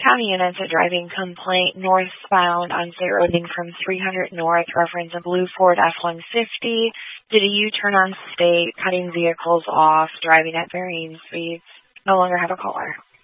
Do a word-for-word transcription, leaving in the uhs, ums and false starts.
County units, a driving complaint northbound on State Road from three hundred North, reference a blue Ford F one fifty. Did a U-turn on State, cutting vehicles off, driving at varying speeds. No longer have a caller.